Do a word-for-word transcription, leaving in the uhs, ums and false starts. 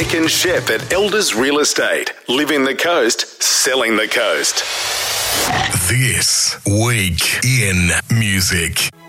Beck and Shep at Elders Real Estate. Living the coast, selling the coast. This Week in Music.